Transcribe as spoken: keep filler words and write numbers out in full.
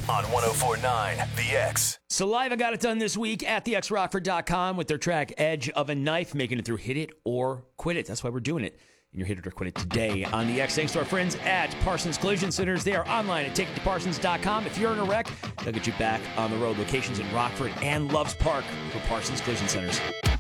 on one oh four point nine The X. Saliva got it done this week at the x rockford dot com with their track Edge of a Knife, making it through Hit It or Quit It. That's why we're doing it in your Hit It or Quit It today on the X. Thanks to our friends at Parsons Collision Centers. They are online at take it to parsons dot com. If you're in a wreck, they'll get you back on the road. Locations in Rockford and Loves Park for Parsons Collision Centers.